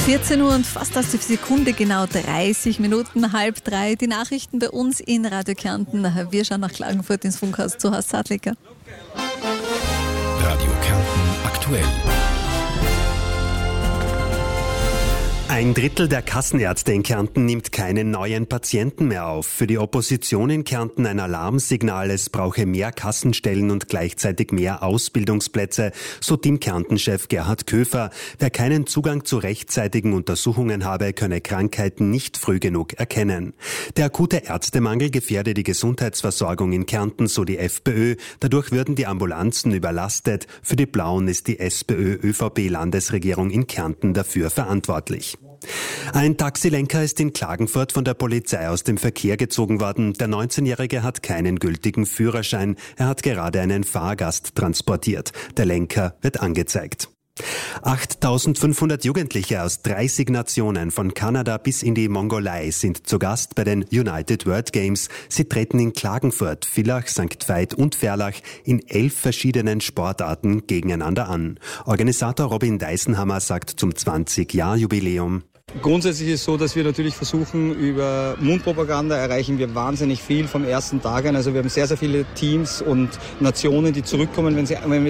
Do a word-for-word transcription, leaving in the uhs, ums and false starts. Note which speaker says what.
Speaker 1: vierzehn Uhr und fast auf die Sekunde genau dreißig Minuten, halb drei. Die Nachrichten bei uns in Radio Kärnten. Wir schauen nach Klagenfurt ins Funkhaus zu Horst Sadlicker.
Speaker 2: Radio Kärnten aktuell.
Speaker 3: Ein Drittel der Kassenärzte in Kärnten nimmt keine neuen Patienten mehr auf. Für die Opposition in Kärnten ein Alarmsignal, es brauche mehr Kassenstellen und gleichzeitig mehr Ausbildungsplätze, so Team-Kärnten-Chef Gerhard Köfer. Wer keinen Zugang zu rechtzeitigen Untersuchungen habe, könne Krankheiten nicht früh genug erkennen. Der akute Ärztemangel gefährde die Gesundheitsversorgung in Kärnten, so die FPÖ. Dadurch würden die Ambulanzen überlastet. Für die Blauen ist die SPÖ-Ö V P-Landesregierung in Kärnten dafür verantwortlich. Ein Taxilenker ist in Klagenfurt von der Polizei aus dem Verkehr gezogen worden. Der neunzehnjährige hat keinen gültigen Führerschein. Er hat gerade einen Fahrgast transportiert. Der Lenker wird angezeigt. achttausendfünfhundert Jugendliche aus dreißig Nationen von Kanada bis in die Mongolei sind zu Gast bei den United World Games. Sie treten in Klagenfurt, Villach, Sankt Veit und Verlach in elf verschiedenen Sportarten gegeneinander an. Organisator Robin Deisenhammer sagt zum zwanzig-Jahr-Jubiläum:
Speaker 4: Grundsätzlich ist es so, dass wir natürlich versuchen, über Mundpropaganda erreichen wir wahnsinnig viel vom ersten Tag an. Also wir haben sehr, sehr viele Teams und Nationen, die zurückkommen, wenn sie, wenn wir